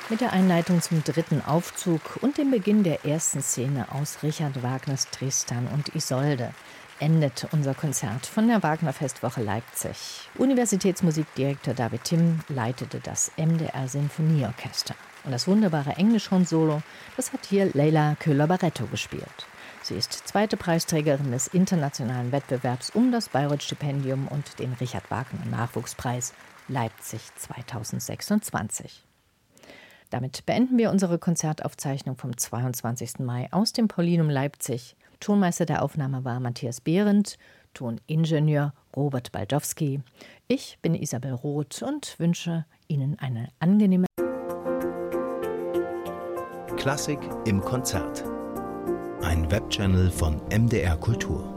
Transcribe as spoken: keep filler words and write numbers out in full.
Mit der Einleitung zum dritten Aufzug und dem Beginn der ersten Szene aus Richard Wagners Tristan und Isolde endet unser Konzert von der Wagner-Festwoche Leipzig. Universitätsmusikdirektor David Timm leitete das M D R-Sinfonieorchester. Und das wunderbare Englischhorn-Solo, das hat hier Leila Köhler-Barretto gespielt. Sie ist zweite Preisträgerin des internationalen Wettbewerbs um das Bayreuth-Stipendium und den Richard-Wagner-Nachwuchspreis Leipzig zweitausendsechsundzwanzig. Damit beenden wir unsere Konzertaufzeichnung vom zweiundzwanzigsten Mai aus dem Paulinum Leipzig. Tonmeister der Aufnahme war Matthias Behrendt, Toningenieur Robert Baldowski. Ich bin Isabel Roth und wünsche Ihnen eine angenehme Klassik im Konzert. Ein Webchannel von M D R Kultur.